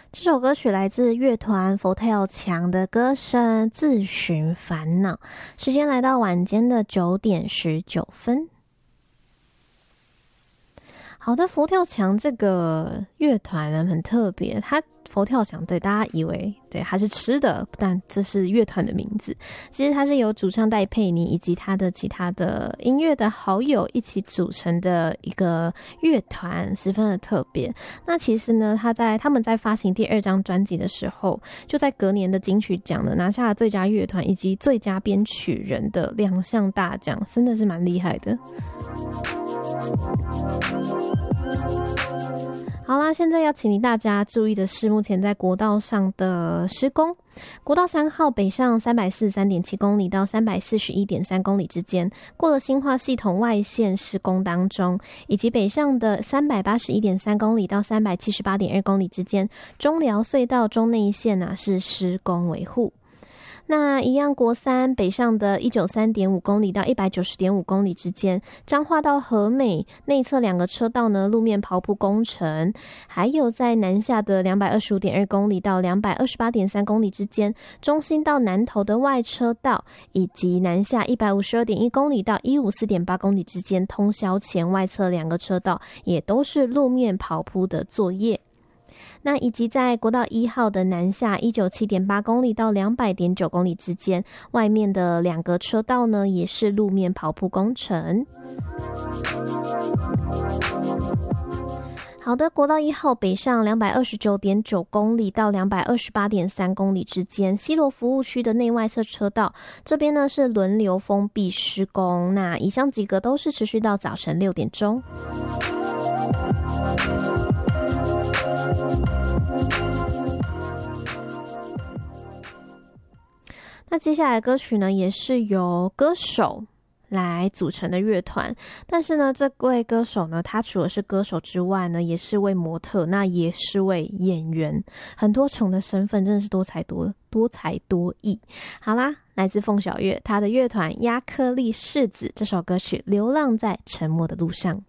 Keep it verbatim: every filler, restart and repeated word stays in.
这首歌曲来自乐团佛跳墙的歌声《自寻烦恼》。时间来到晚间的九点十九分。好的，佛跳墙这个乐团呢很特别，它佛跳墙对大家以为对它是吃的，但这是乐团的名字。其实它是由主唱戴佩妮以及他的其他的音乐的好友一起组成的一个乐团，十分的特别。那其实呢，他在他们在发行第二张专辑的时候，就在隔年的金曲奖呢拿下了最佳乐团以及最佳编曲人的两项大奖，真的是蛮厉害的。好啦，现在要请大家注意的是，目前在国道上的施工。国道三号北上三百四十三点七公里到三百四十一点三公里之间，过了新化系统外线施工当中，以及北上的三百八十一点三公里到三百七十八点二公里之间，中寮隧道中内线啊是施工维护。那一样国三北上的一百九十三点五公里到一百九十点五公里之间，彰化到和美内侧两个车道呢路面刨铺工程，还有在南下的两百二十五点二公里到两百二十八点三公里之间，中心到南投的外车道，以及南下一百五十二点一公里到一百五十四点八公里之间，通霄前外侧两个车道也都是路面刨铺的作业。那以及在国道一号的南下一百九十七点八公里到两百点九公里之间，外面的两个车道呢也是路面刨铺工程。好的，国道一号北上两百二十九点九公里到两百二十八点三公里之间，西螺服务区的内外侧车道这边呢是轮流封闭施工，那以上几个都是持续到早晨六点钟。那接下来歌曲呢也是由歌手来组成的乐团，但是呢这位歌手呢他除了是歌手之外呢也是位模特，那也是位演员，很多重的身份，真的是多才多多才多艺。好啦，来自凤小岳他的乐团亚克力柿子，这首歌曲《流浪在沉默的路上》。